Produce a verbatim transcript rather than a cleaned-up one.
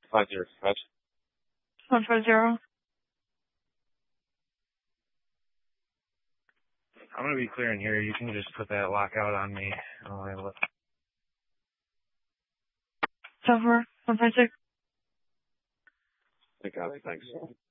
Five zero five. One five zero. I'm going to be clearing here. You can just put that lockout on me. I'll handle it. Software, one five six. Thanks.